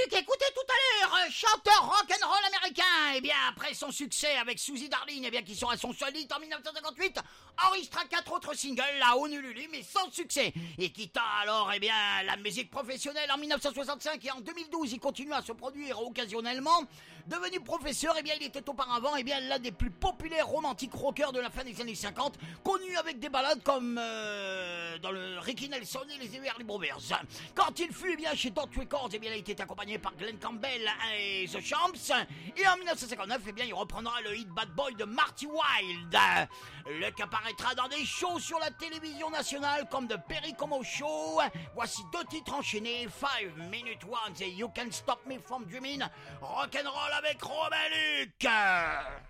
qu'écouté tout à l'heure, chanteur rock'n'roll américain. Eh bien, après son succès avec Suzy Darling, eh bien, qui sera son seul hit en 1958, enregistra 4 autres singles, là, au Nululu, mais sans succès. Et quitta alors, eh bien, la musique professionnelle en 1965 et en 2012, il continue à se produire occasionnellement. Devenu professeur, eh bien, il était auparavant, eh bien, l'un des plus populaires romantiques rockers de la fin des années 50, connu avec des ballades comme dans le Ricky Nelson et les Everly Brothers. Quand il fut, eh bien, chez Dot Records, eh bien, il a été accompagné par Glenn Campbell et The Champs. Et en 1959, eh bien, il reprendra le hit Bad Boy de Marty Wilde. Le apparaîtra dans des shows sur la télévision nationale comme The Perry Como Show. Voici 2 titres enchaînés, 5 Minute Ones et You Can't Stop Me From Dreaming. Rock'n'roll avec Robin Luc.